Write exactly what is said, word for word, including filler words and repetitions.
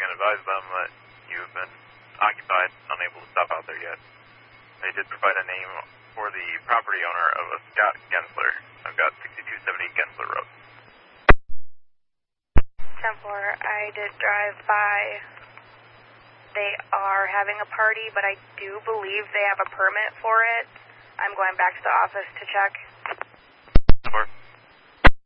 and advise them that you've been occupied, unable to stop out there yet. They did provide a name for the property owner of a Scott Gensler. I've got sixty-two seventy Gensler Road. ten four, I did drive by. They are having a party, but I do believe they have a permit for it. I'm going back to the office to check. ten four.